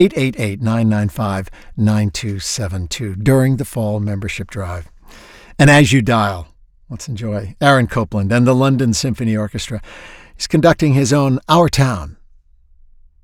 888-995-9272 during the fall membership drive. And as you dial, let's enjoy Aaron Copland and the London Symphony Orchestra. He's conducting his own Our Town